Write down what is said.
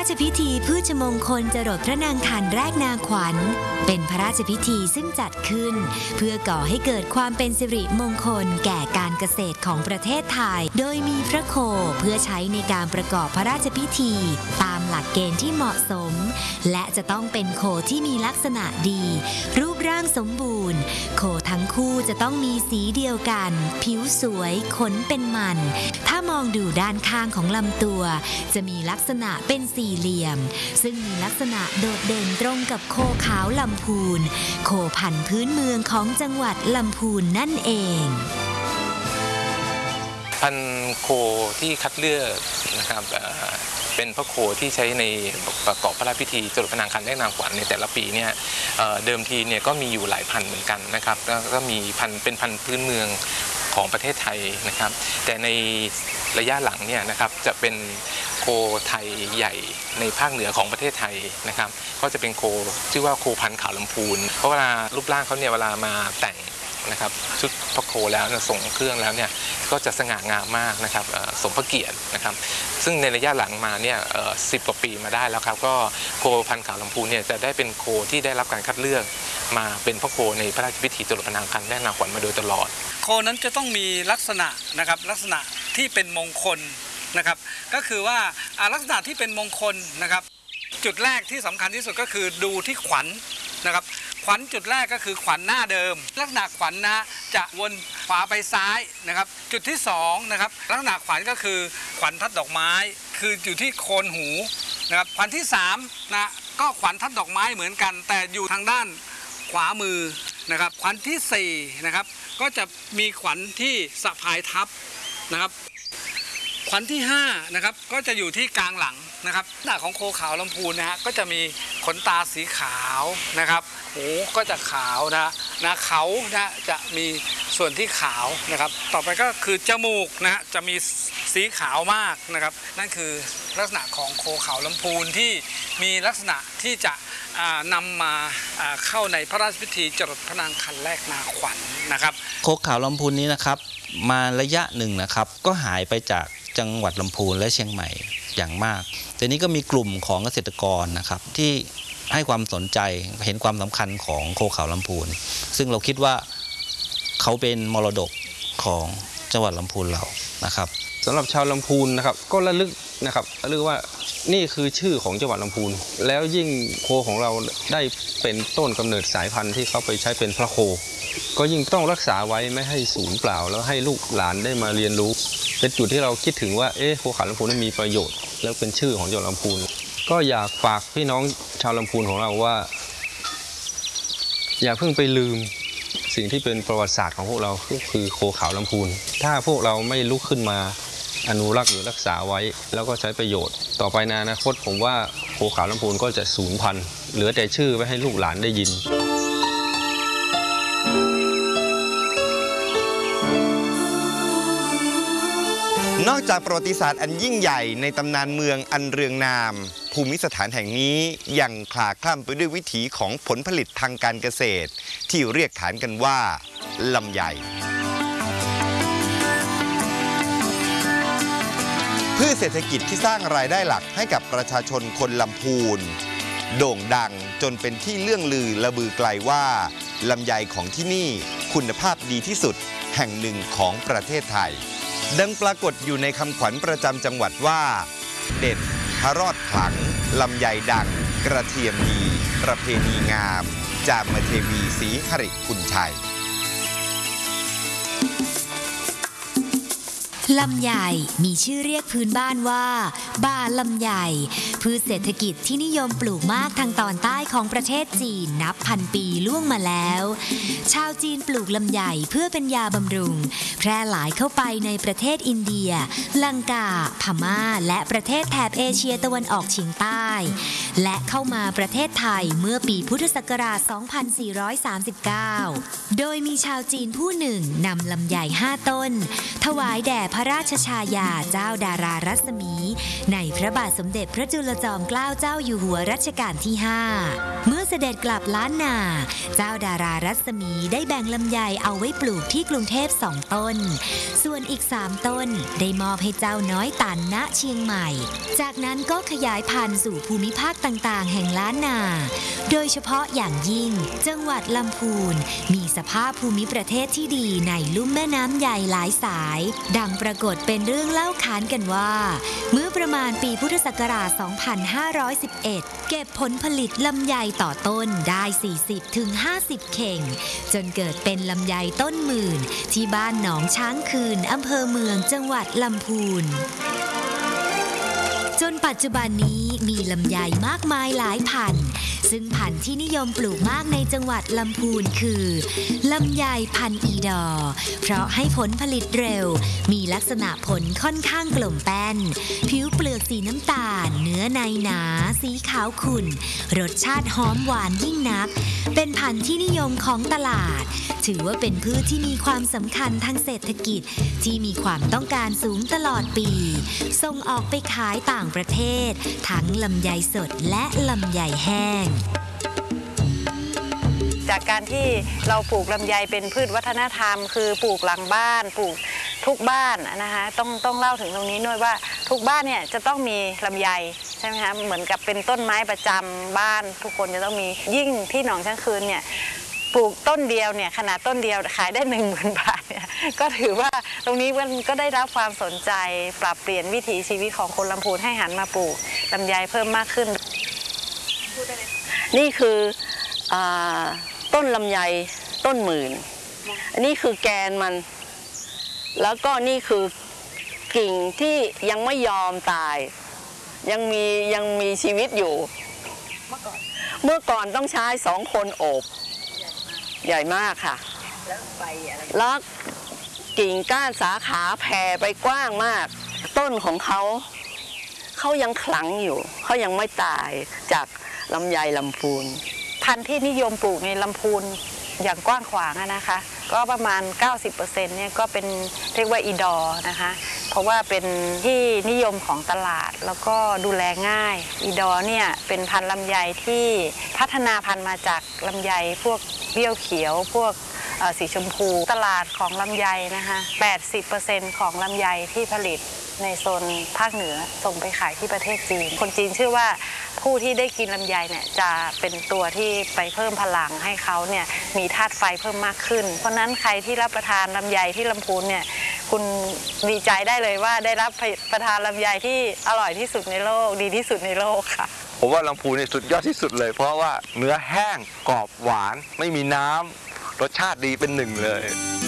ชพิธีพืชมงคลจรดพระนางคันแรกนาขวัญเป็นพระราชพิธีซึ่งจัดขึ้นเพื่อก่อให้เกิดความเป็นสิริมงคลแก่การเกษตรของประเทศไทยโดยมีพระโคเพื่อใช้ในการประกอบพระราชพิธีตามหลักเกณฑ์ที่เหมาะสมและจะต้องเป็นโคที่มีลักษณะดีรูปร่างสมบูรณ์โคทั้งคู่จะต้องมีสีเดียวกันผิวสวยขนเป็นมันถ้ามองดูด้านข้างของลำตัวจะมีลักษณะเป็นสี่เหลี่ยมซึ่งมีลักษณะโดดเด่นตรงกับโคขาวลำพูนโคพันธุ์พื้นเมืองของจังหวัดลำพูนนั่นเองพันธุ์โคที่คัดเลือกนะครับเป็นพระโคที่ใช้ในประกอบพระราชพิธีจรดพระนางคันแรกนาขวัญในแต่ละปีเนี่ยเดิมทีเนี่ยก็มีอยู่หลายพันธุ์เหมือนกันนะครับก็มีเป็นพันธุ์พื้นเมืองของประเทศไทยนะครับแต่ในระยะหลังเนี่ยนะครับจะเป็นโคไทยใหญ่ในภาคเหนือของประเทศไทยนะครับก็จะเป็นโคชื่อว่าโคพันธุ์ขาวลำพูนเพราะเวลารูปร่างเขาเนี่ยเวลามาแต่งนะครับชุดพระโคแล้วส่งเครื่องแล้วเนี่ยก็จะสง่างามมากนะครับสมพระเกียรตินะครับซึ่งในระยะหลังมาเนี่ย10 กว่าปีมาได้แล้วครับก็โคพันธุ์ขาวลำพูนเนี่ยจะได้เป็นโคที่ได้รับการคัดเลือกมาเป็นพระโคในพระราชพิธีจรดพระนางคันแรกนาขวัญมาโดยตลอดโคนั้นจะต้องมีลักษณะนะครับลักษณะที่เป็นมงคลนะครับก็คือว่าลักษณะที่เป็นมงคลนะครับจุดแรกที่สำคัญที่สุดก็คือดูที่ขวัญนะครับขวัญจุดแรกก็คือขวัญหน้าเดิมลักษณะขวัญนะจะวนขวาไปซ้ายนะครับจุดที่2นะครับลักษณะขวัญก็คือขวัญทัดดอกไม้คืออยู่ที่โคนหูนะครับขวัญที่3นะก็ขวัญทัดดอกไม้เหมือนกันแต่อยู่ทางด้านขวามือนะครับขวัญที่4นะครับก็จะมีขวัญที่สะพายทับนะครับขวัญที่5นะครับก็จะอยู่ที่กลางหลังนะครับหน้าของโคขาวลำพูนนะฮะก็จะมีขนตาสีขาวนะครับหูก็จะขาวนะเขานะจะมีส่วนที่ขาวนะครับต่อไปก็คือจมูกนะฮะจะมีสีขาวมากนะครับนั่นคือลักษณะของโคขาวลำพูนที่มีลักษณะที่จะนำมาเข้าในพระราชพิธีจรดพระนางคันแรกนาขวัญนะครับโคขาวลำพูนนี้นะครับมาระยะหนึ่งนะครับก็หายไปจากจังหวัดลำพูนและเชียงใหม่อย่างมากแต่นี้ก็มีกลุ่มของเกษตรกรนะครับที่ให้ความสนใจเห็นความสำคัญของโคขาวลำพูนซึ่งเราคิดว่าเขาเป็นมรดกของจังหวัดลำพูนเรานะครับสำหรับชาวลำพูนนะครับก็ระลึกนะครับระลึกว่านี่คือชื่อของจังหวัดลำพูนแล้วยิ่งโคของเราได้เป็นต้นกำเนิดสายพันธุ์ที่เขาไปใช้เป็นพระโคก็ยิ่งต้องรักษาไว้ไม่ให้สูญเปล่าแล้วให้ลูกหลานได้มาเรียนรู้เป็นจุดที่เราคิดถึงว่าโคขาวลำพูนนั้นมีประโยชน์แล้วเป็นชื่อของจังหวัดลำพูนก็อยากฝากพี่น้องชาวลำพูนของเราว่าอย่าเพิ่งไปลืมสิ่งที่เป็นประวัติศาสตร์ของพวกเราคือโคขาวลำพูนถ้าพวกเราไม่ลุกขึ้นมาอนุรักษ์หรือรักษาไว้แล้วก็ใช้ประโยชน์ต่อไปในอนาคตผมว่าโคขาวลำพูนก็จะสูญพันธุ์เหลือแต่ชื่อไว้ให้ลูกหลานได้ยินนอกจากประวัติศาสตร์อันยิ่งใหญ่ในตำนานเมืองอันเรืองนามภูมิสถานแห่งนี้ยังคลาคล่ำไปด้วยวิถีของผลผลิตทางการเกษตรที่เรียกขานกันว่าลำไยพืชเศรษฐกิจที่สร้างรายได้หลักให้กับประชาชนคนลำพูนโด่งดังจนเป็นที่เลื่องลือระบือไกลว่าลำไยของที่นี่คุณภาพดีที่สุดแห่งหนึ่งของประเทศไทยดังปรากฏอยู่ในคำขวัญประจำจังหวัดว่าเด็ดพระรอดขลังลำไยดังกระเทียมดีประเพณีงามจามเทวีศรีหฤคุณชัยลำไยมีชื่อเรียกพื้นบ้านว่าบาลำไยพืชเศรษฐกิจที่นิยมปลูกมากทางตอนใต้ของประเทศจีนนับพันปีล่วงมาแล้วชาวจีนปลูกลำไยเพื่อเป็นยาบำรุงแพร่หลายเข้าไปในประเทศอินเดียลังกาพม่าและประเทศแถบเอเชียตะวันออกเฉียงใต้และเข้ามาประเทศไทยเมื่อปีพุทธศักราช 2439 โดยมีชาวจีนผู้หนึ่งนำลำไย5 ต้นถวายแด่พระราชฉายาเจ้าดารารัศมีในพระบาทสมเด็จพระจุลจอมเกล้าเจ้าอยู่หัวรัชกาลที่ 5 เมื่อเสด็จกลับล้านนาเจ้าดารารัศมีได้แบ่งลำไยเอาไว้ปลูกที่กรุงเทพ2 ต้นส่วนอีก3 ต้นได้มอบให้เจ้าน้อยตันณเชียงใหม่จากนั้นก็ขยายพันธุ์สู่ภูมิภาคต่างๆแห่งล้านนาโดยเฉพาะอย่างยิ่งจังหวัดลำพูนมีสภาพภูมิประเทศที่ดีในลุ่มแม่น้ำใหญ่หลายสายดังปรากฏเป็นเรื่องเล่าขานกันว่าเมื่อประมาณปีพุทธศักราช 2511 เก็บผลผลิตลำไยต่อต้นได้ 40-50 เข่งจนเกิดเป็นลำไยต้นหมื่นที่บ้านหนองช้างคืนอำเภอเมืองจังหวัดลำพูนจนปัจจุบันนี้มีลำไยมากมายหลายพันธุ์ซึ่งพันธุ์ที่นิยมปลูกมากในจังหวัดลำพูนคือลำไยพันธุ์อีดอร์เพราะให้ผลผลิตเร็วมีลักษณะผลค่อนข้างกลมแป้นผิวเปลือกสีน้ำตาลเนื้อในหนาสีขาวขุ่นรสชาติหอมหวานยิ่งนักเป็นพันธุ์ที่นิยมของตลาดถือว่าเป็นพืชที่มีความสำคัญทางเศรษฐกิจที่มีความต้องการสูงตลอดปีส่งออกไปขายต่างประเทศทั้งลำไยสดและลำไยแห้งจากการที่เราปลูกลำไยเป็นพืชวัฒนธรรมคือปลูกหลังบ้านปลูกทุกบ้านนะคะต้องเล่าถึงตรงนี้ด้วยว่าทุกบ้านเนี่ยจะต้องมีลำไยใช่ไหมคะเหมือนกับเป็นต้นไม้ประจำบ้านทุกคนจะต้องมียิ่งที่หนองช้างคืนเนี่ยปลูกต้นเดียวเนี่ยขนาดต้นเดียวขายได้ 10,000 บาทเนี่ยก็ถือว่าตรงนี้มันก็ได้รับความสนใจปรับเปลี่ยนวิถีชีวิตของคนลำพูนให้หันมาปลูกลำไยเพิ่มมากขึ้นนี่คือต้นลำไยต้นหมื่นอันนี้คือแกนมันแล้วก็นี่คือกิ่งที่ยังไม่ยอมตายยังมีชีวิตอยู่เมื่อก่อนต้องใช้2 คนโอบใหญ่มากค่ะแล้วกิ่งก้านสาขาแผ่ไปกว้างมากต้นของเขายังขลังอยู่เขายังไม่ตายจากลำไยลำพูนพันธุ์ที่นิยมปลูกในลำพูนอย่างกว้างขวางนะคะก็ประมาณ 90% เนี่ยก็เป็นเรียกว่าอีดอร์นะคะเพราะว่าเป็นที่นิยมของตลาดแล้วก็ดูแลง่ายอีดอร์เนี่ยเป็นพันธุ์ลำไยที่พัฒนาพันธุ์มาจากลำไยพวกเบี้ยวเขียวพวกสีชมพูตลาดของลำไยนะคะ 80% ของลำไยที่ผลิตในโซนภาคเหนือส่งไปขายที่ประเทศจีนคนจีนเชื่อว่าผู้ที่ได้กินลำไยเนี่ยจะเป็นตัวที่ไปเพิ่มพลังให้เขาเนี่ยมีธาตุไฟเพิ่มมากขึ้นเพราะนั้นใครที่รับประทานลำไยที่ลำพูนเนี่ยคุณดีใจได้เลยว่าได้รับประทานลำไยที่อร่อยที่สุดในโลกดีที่สุดในโลกค่ะผมว่าลำพูนนี่สุดยอดที่สุดเลยเพราะว่าเนื้อแห้งกรอบหวานไม่มีน้ำรสชาติดีเป็นหนึ่งเลย